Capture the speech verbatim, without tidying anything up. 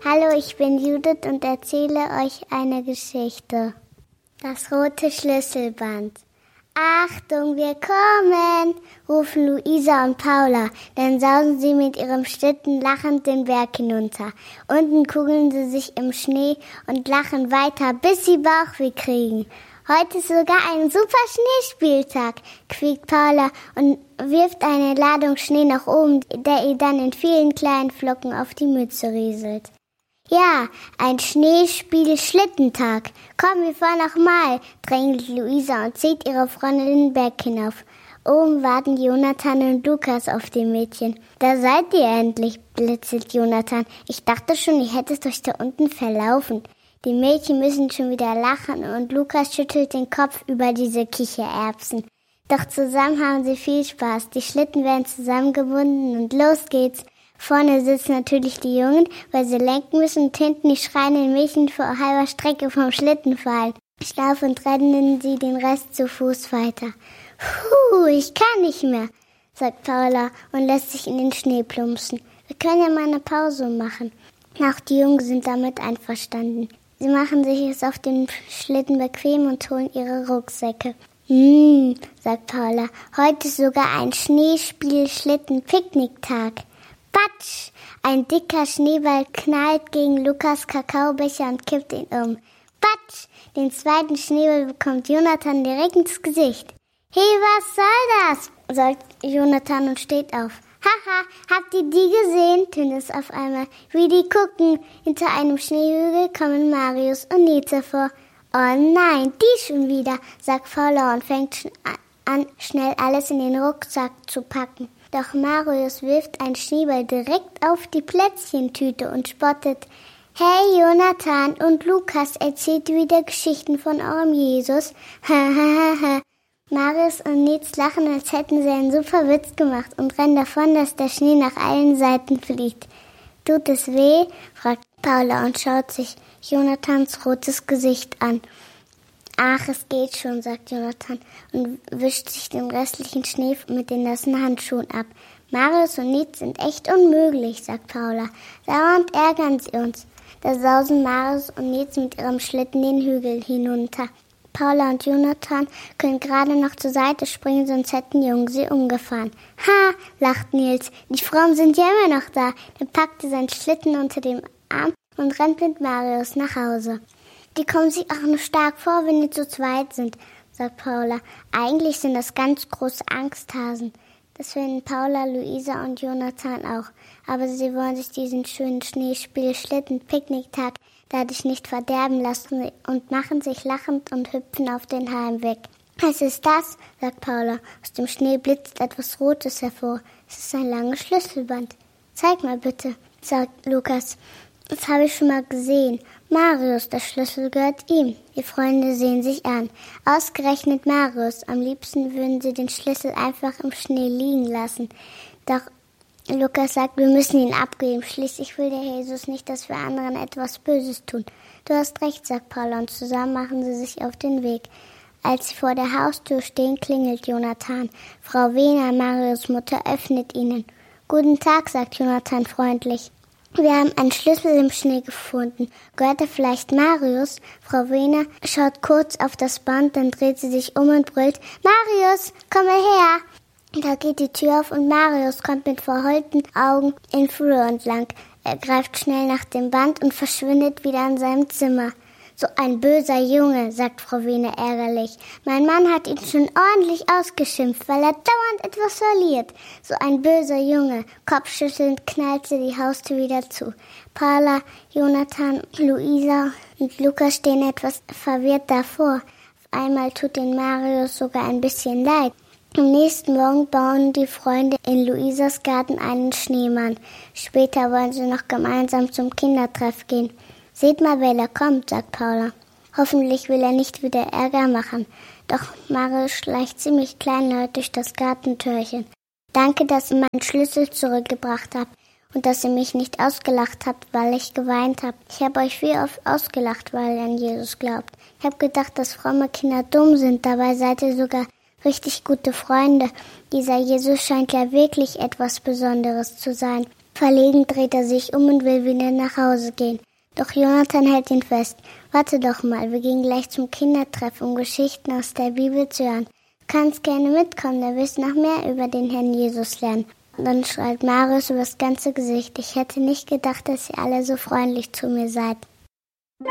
Hallo, ich bin Judith und erzähle euch eine Geschichte. Das rote Schlüsselband. Achtung, wir kommen, rufen Luisa und Paula. Dann sausen sie mit ihrem Schlitten lachend den Berg hinunter. Unten kugeln sie sich im Schnee und lachen weiter, bis sie Bauchweh kriegen. Heute ist sogar ein super Schneespieltag, quiekt Paula und wirft eine Ladung Schnee nach oben, der ihr dann in vielen kleinen Flocken auf die Mütze rieselt. Ja, ein Schneespiel-Schlittentag. Komm, wir fahren nochmal, drängelt Luisa und zieht ihre Freundin den Berg hinauf. Oben warten Jonathan und Lukas auf die Mädchen. Da seid ihr endlich, blitzelt Jonathan. Ich dachte schon, ihr hättet euch da unten verlaufen. Die Mädchen müssen schon wieder lachen und Lukas schüttelt den Kopf über diese Kichererbsen. Doch zusammen haben sie viel Spaß. Die Schlitten werden zusammengebunden und los geht's. Vorne sitzen natürlich die Jungen, weil sie lenken müssen und hinten die schreienden Mädchen vor halber Strecke vom Schlitten fallen. Schlafend rennen sie den Rest zu Fuß weiter. Puh, ich kann nicht mehr, sagt Paula und lässt sich in den Schnee plumpsen. Wir können ja mal eine Pause machen. Auch die Jungen sind damit einverstanden. Sie machen sich es auf dem Schlitten bequem und holen ihre Rucksäcke. Hm, sagt Paula, heute ist sogar ein Schneespiel-Schlitten-Picknicktag. Patsch! Ein dicker Schneeball knallt gegen Lukas Kakaobecher und kippt ihn um. Patsch! Den zweiten Schneeball bekommt Jonathan direkt ins Gesicht. Hey, was soll das? Sagt Jonathan und steht auf. Haha, habt ihr die gesehen? Tönt es auf einmal. Wie die gucken. Hinter einem Schneehügel kommen Marius und Neze vor. Oh nein, die schon wieder, sagt Paula und fängt an, schnell alles in den Rucksack zu packen. Doch Marius wirft einen Schneeball direkt auf die Plätzchentüte und spottet. Hey Jonathan und Lukas, erzählt wieder Geschichten von eurem Jesus. Hahaha. Marius und Nils lachen, als hätten sie einen super Witz gemacht und rennen davon, dass der Schnee nach allen Seiten fliegt. Tut es weh? Fragt Paula und schaut sich Jonathans rotes Gesicht an. Ach, es geht schon, sagt Jonathan und wischt sich den restlichen Schnee mit den nassen Handschuhen ab. Marius und Nils sind echt unmöglich, sagt Paula. Dauernd ärgern sie uns. Da sausen Marius und Nils mit ihrem Schlitten den Hügel hinunter. Paula und Jonathan können gerade noch zur Seite springen, sonst hätten die Jungen sie umgefahren. Ha, lacht Nils, die Frauen sind ja immer noch da. Dann packt er seinen Schlitten unter dem Arm und rennt mit Marius nach Hause. Die kommen sich auch nur stark vor, wenn die zu zweit sind, sagt Paula. Eigentlich sind das ganz große Angsthasen. Das finden Paula, Luisa und Jonathan auch. Aber sie wollen sich diesen schönen Schneespiel-Schlitten-Picknicktag dadurch nicht verderben lassen und machen sich lachend und hüpfen auf den Heimweg. Was ist das? Sagt Paula. Aus dem Schnee blitzt etwas Rotes hervor. Es ist ein langes Schlüsselband. Zeig mal bitte, sagt Lukas. Das habe ich schon mal gesehen. Marius, der Schlüssel gehört ihm. Die Freunde sehen sich an. Ausgerechnet Marius. Am liebsten würden sie den Schlüssel einfach im Schnee liegen lassen. Doch Lukas sagt, wir müssen ihn abgeben. Schließlich will der Jesus nicht, dass wir anderen etwas Böses tun. Du hast recht, sagt Paula, und zusammen machen sie sich auf den Weg. Als sie vor der Haustür stehen, klingelt Jonathan. Frau Wehner, Marius' Mutter, öffnet ihnen. Guten Tag, sagt Jonathan freundlich. Wir haben einen Schlüssel im Schnee gefunden. Gehört er vielleicht Marius? Frau Wehner schaut kurz auf das Band, dann dreht sie sich um und brüllt, Marius, komm mal her! Da geht die Tür auf und Marius kommt mit verheulten Augen in Flur entlang. Er greift schnell nach dem Band und verschwindet wieder in seinem Zimmer. So ein böser Junge, sagt Frau Wehner ärgerlich. Mein Mann hat ihn schon ordentlich ausgeschimpft, weil er dauernd etwas verliert. So ein böser Junge. Kopfschüttelnd knallt sie die Haustür wieder zu. Paula, Jonathan, Luisa und Lukas stehen etwas verwirrt davor. Auf einmal tut den Marius sogar ein bisschen leid. Am nächsten Morgen bauen die Freunde in Luisas Garten einen Schneemann. Später wollen sie noch gemeinsam zum Kindertreff gehen. Seht mal, wer da kommt, sagt Paula. Hoffentlich will er nicht wieder Ärger machen. Doch Marius schleicht ziemlich kleinlaut durch das Gartentürchen. Danke, dass ihr meinen Schlüssel zurückgebracht habt und dass ihr mich nicht ausgelacht habt, weil ich geweint habe. Ich habe euch viel oft ausgelacht, weil ihr an Jesus glaubt. Ich habe gedacht, dass fromme Kinder dumm sind, dabei seid ihr sogar richtig gute Freunde. Dieser Jesus scheint ja wirklich etwas Besonderes zu sein. Verlegen dreht er sich um und will wieder nach Hause gehen. Doch Jonathan hält ihn fest. Warte doch mal, wir gehen gleich zum Kindertreff, um Geschichten aus der Bibel zu hören. Du kannst gerne mitkommen, da wirst du noch mehr über den Herrn Jesus lernen. Und dann schreit Marius übers ganze Gesicht. Ich hätte nicht gedacht, dass ihr alle so freundlich zu mir seid.